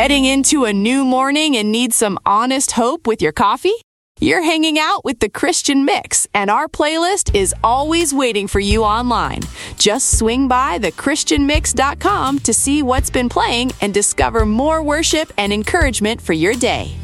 Heading into a new morning and need some honest hope with your coffee? You're hanging out with the Christian Mix, and our playlist is always waiting for you online. Just swing by thechristianmix.com to see what's been playing and discover more worship and encouragement for your day.